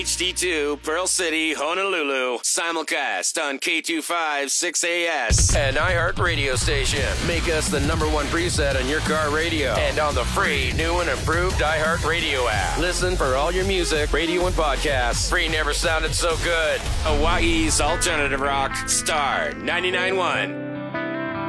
HD2, Pearl City, Honolulu. Simulcast on K256AS. An iHeart radio station. Make us the #1 preset on your car radio. And on the free, new and improved iHeart radio app. Listen for all your music, radio, and podcasts. Free never sounded so good. Hawaii's alternative rock. Star 99.1.